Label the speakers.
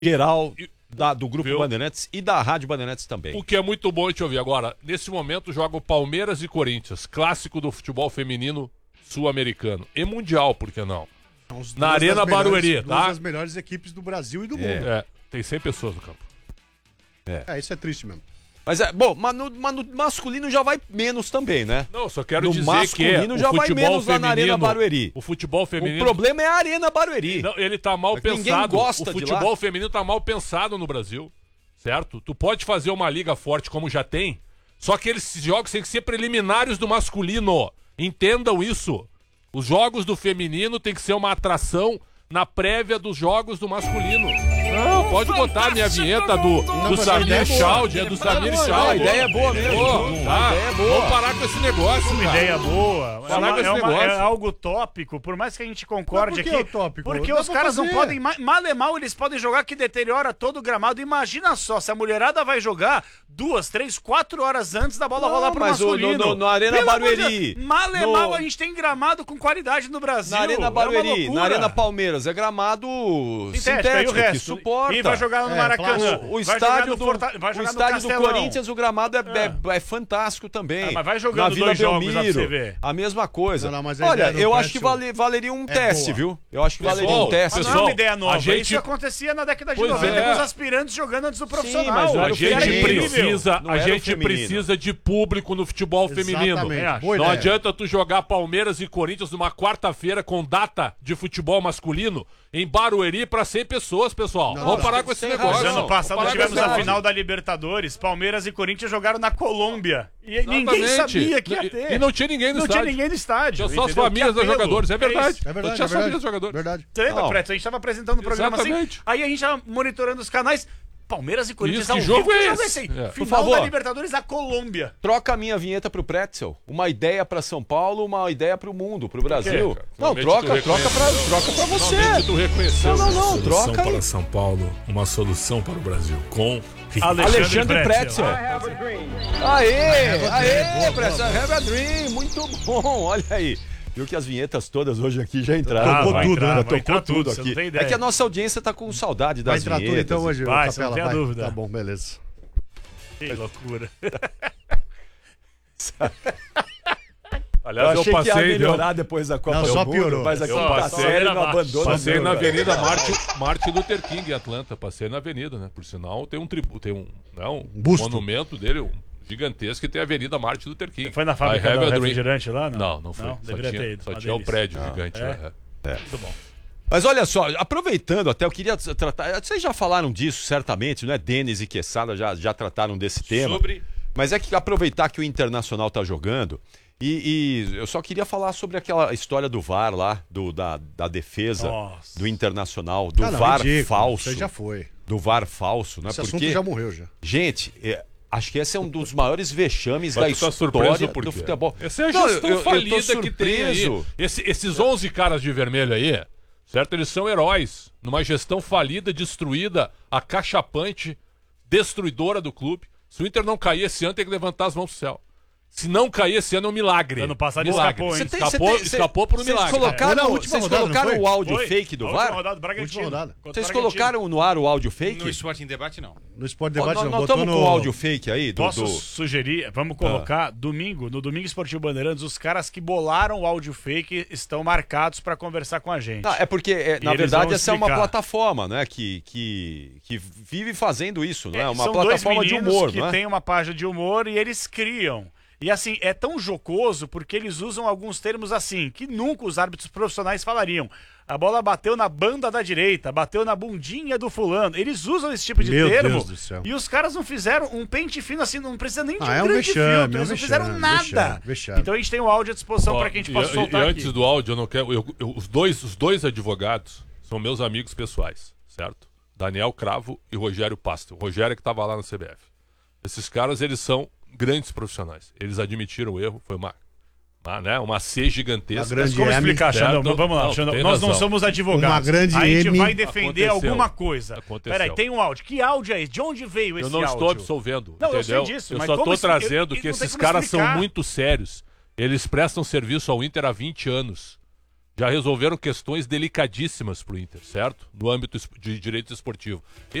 Speaker 1: geral do Grupo Bandeirantes e da Rádio Bandeirantes também.
Speaker 2: O que é muito bom te ouvir. Agora, nesse momento, joga o Palmeiras e Corinthians, clássico do futebol feminino sul-americano. E mundial, por que não? Na Arena Barueri, tá?
Speaker 3: Duas das melhores equipes do Brasil e do mundo.
Speaker 2: Tem 100 pessoas no campo.
Speaker 3: Isso é triste mesmo.
Speaker 1: Mas no masculino já vai menos também, né?
Speaker 2: Não, só quero
Speaker 1: no
Speaker 2: dizer
Speaker 1: masculino
Speaker 2: que
Speaker 1: já vai menos lá na Arena Barueri.
Speaker 2: O futebol feminino...
Speaker 1: O problema é a Arena Barueri.
Speaker 2: Não, ele tá mal pensado.
Speaker 1: Ninguém gosta
Speaker 2: o futebol feminino tá mal pensado no Brasil, certo? Tu pode fazer uma liga forte como já tem, só que esses jogos têm que ser preliminares do masculino. Entendam isso. Os jogos do feminino tem que ser uma atração na prévia dos jogos do masculino. Não, pode botar a minha vinheta do Samir Chaldi, é do Samir Chaldi.
Speaker 1: A ideia é boa mesmo.
Speaker 2: A ideia é boa. Vamos parar com esse negócio,
Speaker 4: Uma ideia boa.
Speaker 2: É
Speaker 4: algo tópico, por mais que a gente concorde
Speaker 3: aqui.
Speaker 4: É
Speaker 3: tópico?
Speaker 4: Porque os caras não podem, mal e mal, eles podem jogar que deteriora todo o gramado. Imagina só, se a mulherada vai jogar 2, 3, 4 horas antes da bola rolar pro masculino.
Speaker 1: Na Arena Barueri.
Speaker 4: Mal e mal, a gente tem gramado com qualidade no Brasil.
Speaker 1: Na Arena Barueri, na Arena Palmeiras, é gramado sintético que suporta.
Speaker 4: E vai jogar no Maracanã.
Speaker 1: O estádio do Corinthians, o gramado é fantástico também.
Speaker 4: Mas vai jogando
Speaker 1: na Vila
Speaker 4: dois jogos
Speaker 1: Belmiro,
Speaker 4: pra você ver.
Speaker 1: a mesma coisa.
Speaker 3: Mas
Speaker 1: olha, eu acho que valeria um teste, viu? Eu acho que valeria um teste.
Speaker 4: Mas não é uma ideia nova. Isso acontecia na década de 90 com os aspirantes jogando antes do profissional.
Speaker 1: Sim, mas
Speaker 2: a gente precisa de público no futebol feminino. Não adianta tu jogar Palmeiras e Corinthians numa quarta-feira com data de futebol masculino em Barueri pra 100 pessoas, pessoal. Vamos parar com esse negócio.
Speaker 4: Ano passado tivemos a final da Libertadores. Palmeiras e Corinthians jogaram na Colômbia. E ninguém sabia que ia ter.
Speaker 2: E não tinha ninguém no estádio.
Speaker 4: Não tinha ninguém no estádio.
Speaker 2: Tinha só as famílias dos jogadores. É verdade.
Speaker 3: Não
Speaker 2: tinha as famílias dos jogadores.
Speaker 3: Verdade.
Speaker 4: Você lembra, Preto? A gente tava apresentando o programa assim. Aí a gente tava monitorando os canais. Palmeiras e Corinthians.
Speaker 2: Que jogo é esse?
Speaker 4: Final favor, da Libertadores da Colômbia.
Speaker 1: Troca a minha vinheta pro Pretzel. Uma ideia pra São Paulo, uma ideia pro mundo, pro Brasil. Não, troca pra você.
Speaker 2: Tu reconheceu.
Speaker 1: Não, troca
Speaker 5: aí. Para São Paulo, uma solução para o Brasil. Com
Speaker 1: Alexandre Pretzel. Aê, Pretzel. Have a dream. Muito bom, olha aí. Viu que as vinhetas todas hoje aqui já entraram. Tocou tudo aqui. É que a nossa audiência tá com saudade das vinhetas. Vai entrar tudo então
Speaker 4: hoje,
Speaker 3: Capela,
Speaker 4: você não tem a dúvida.
Speaker 3: Tá bom, beleza.
Speaker 4: Que loucura.
Speaker 2: Aliás,
Speaker 1: eu passei, que ia melhorar depois da Copa do Mundo,
Speaker 3: piorou.
Speaker 1: Mas aqui tá sério, não abandona.
Speaker 2: Passei na Avenida Martin Luther King em Atlanta. Passei na avenida, né? Por sinal, tem um monumento dele, gigantesco, que tem a Avenida Martin Luther King.
Speaker 4: Foi na fábrica do refrigerante lá?
Speaker 2: Não foi. Só tinha o prédio gigante lá.
Speaker 4: Muito bom.
Speaker 1: Mas olha só, aproveitando até, eu queria tratar... Vocês já falaram disso, certamente, né? Denis e Quesada já trataram desse tema. Mas é que aproveitar que o Internacional tá jogando... E eu só queria falar sobre aquela história do VAR lá, da defesa do Internacional, do VAR falso.
Speaker 3: Isso já foi.
Speaker 1: Do VAR falso, né?
Speaker 3: Esse assunto já morreu já.
Speaker 1: Gente... acho que esse é um dos maiores vexames da história do futebol.
Speaker 2: Essa é a gestão falida que tem aí. Esses 11 caras de vermelho aí, certo? Eles são heróis numa gestão falida, destruída, acachapante, destruidora do clube. Se o Inter não cair esse ano, tem que levantar as mãos pro céu. Se não cair esse ano, é um milagre.
Speaker 4: Ano passado
Speaker 2: milagre.
Speaker 4: Escapou
Speaker 2: por um milagre.
Speaker 1: Vocês colocaram o áudio fake do VAR? Vocês colocaram no ar o áudio fake?
Speaker 6: No Esporte em Debate, não.
Speaker 3: No Esporte em Debate, não.
Speaker 1: Nós estamos com o áudio fake aí?
Speaker 4: Posso sugerir? Vamos colocar no Domingo Esportivo Bandeirantes, os caras que bolaram o áudio fake estão marcados para conversar com a gente.
Speaker 1: É porque, na verdade, essa é uma plataforma, né? Que vive fazendo isso, não é? Uma plataforma de humor,
Speaker 4: que tem uma página de humor e eles criam. E assim, é tão jocoso porque eles usam alguns termos assim, que nunca os árbitros profissionais falariam. A bola bateu na banda da direita, bateu na bundinha do fulano. Eles usam esse tipo de termo.
Speaker 3: Deus do céu.
Speaker 4: E os caras não fizeram um pente fino assim, não precisa nem de um
Speaker 3: grande filtro.
Speaker 4: Eles não fizeram nada. Então a gente tem o áudio à disposição para que a gente possa soltar aqui.
Speaker 2: Antes do áudio, eu não quero... os dois advogados são meus amigos pessoais, certo? Daniel Cravo e Rogério Pastel. O Rogério que estava lá na CBF. Esses caras, eles são grandes profissionais. Eles admitiram o erro, foi uma C gigantesca.
Speaker 4: Como explicar, Xandão? Vamos lá, Xandão. Nós não somos advogados.
Speaker 3: Uma grande
Speaker 4: a gente vai defender alguma coisa.
Speaker 2: Peraí,
Speaker 4: tem um áudio. Que áudio é esse? De onde veio esse áudio?
Speaker 2: Eu não estou absolvendo,
Speaker 4: não,
Speaker 2: entendeu?
Speaker 4: Eu sei disso,
Speaker 2: eu só estou trazendo que esses caras são muito sérios. Eles prestam serviço ao Inter há 20 anos. já resolveram questões delicadíssimas pro Inter, certo? No âmbito de direito esportivo.